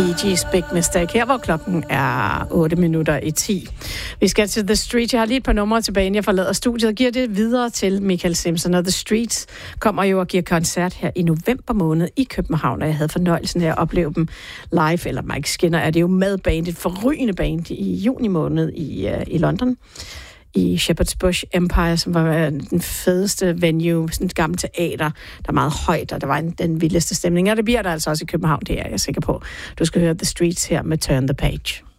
Gees Big Mistake her, hvor klokken er 8:08. Vi skal til The Streets. Jeg har lige et par numre tilbage, inden jeg forlader studiet og giver det videre til Michael Simpson. Og The Streets kommer jo og giver koncert her i november måned i København, og jeg havde fornøjelsen af at opleve dem live, eller Mike Skinner er det jo med band, et forrygende band i juni måned i London. I Shepherd's Bush Empire, som var den fedeste venue, sådan et gammelt teater, der er meget højt, og der var den vildeste stemning. Og det bliver der altså også i København, det er jeg sikker på. Du skal høre The Streets her med Turn the Page.